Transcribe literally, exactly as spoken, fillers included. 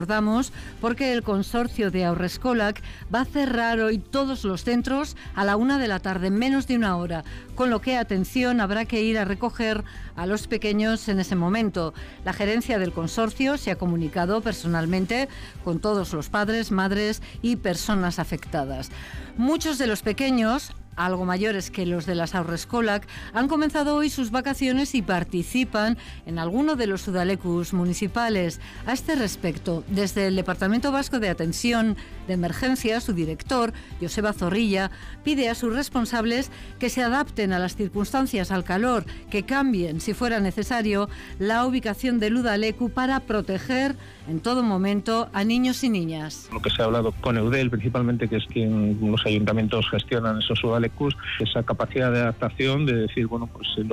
Recordamos porque el consorcio de Haurreskolak va a cerrar hoy todos los centros a la una de la tarde, en menos de una hora, con lo que, atención, habrá que ir a recoger a los pequeños en ese momento. La gerencia del consorcio se ha comunicado personalmente con todos los padres, madres y personas afectadas. Muchos de los pequeños, algo mayores que los de las Haurreskolak, han comenzado hoy sus vacaciones y participan en alguno de los udalekus municipales. A este respecto, desde el Departamento Vasco de Atención de Emergencia, su director, Joseba Zorrilla, pide a sus responsables que se adapten a las circunstancias, al calor, que cambien, si fuera necesario, la ubicación del udaleku para proteger en todo momento a niños y niñas. Lo que se ha hablado con Eudel, principalmente, que es quien los ayuntamientos gestionan esos udalekus, esa capacidad de adaptación, de decir, bueno, pues